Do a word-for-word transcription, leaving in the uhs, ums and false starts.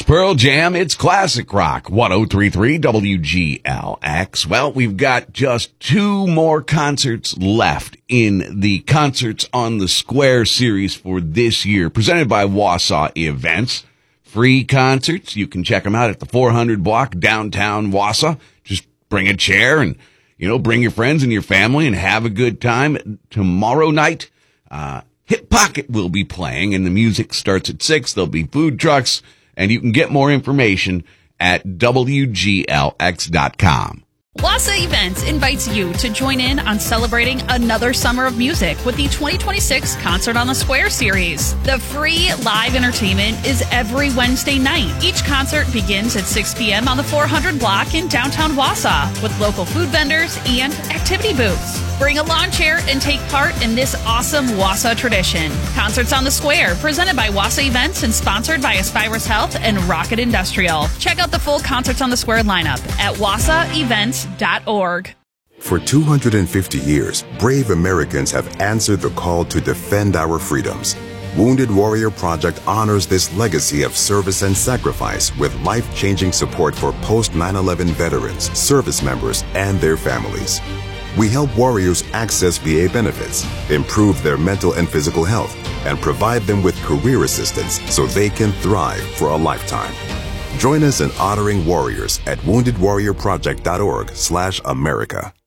Pearl Jam, it's classic rock. one oh three point three W G L X. Well, we've got just two more concerts left in the Concerts on the Square series for this year, presented by Wausau Events. Free concerts. You can check them out at the four hundred block downtown Wausau. Just bring a chair and, you know, bring your friends and your family and have a good time. Tomorrow night, uh, Hip Pocket will be playing, and the music starts at six. There'll be food trucks. And you can get more information at W G L X dot com. Wausau Events invites you to join in on celebrating another summer of music with the twenty twenty-six Concert on the Square series. The free live entertainment is every Wednesday night. Each concert begins at six p.m. on the four hundred block in downtown Wausau with local food vendors and activity booths. Bring a lawn chair and take part in this awesome Wausau tradition. Concerts on the Square, presented by Wausau Events and sponsored by Aspirus Health and Rocket Industrial. Check out the full Concerts on the Square lineup at wausau events dot org. For two hundred fifty years, brave Americans have answered the call to defend our freedoms. Wounded Warrior Project honors this legacy of service and sacrifice with life-changing support for post nine eleven veterans, service members, and their families. We help warriors access V A benefits, improve their mental and physical health, and provide them with career assistance so they can thrive for a lifetime. Join us in honoring warriors at wounded warrior project dot org slash America.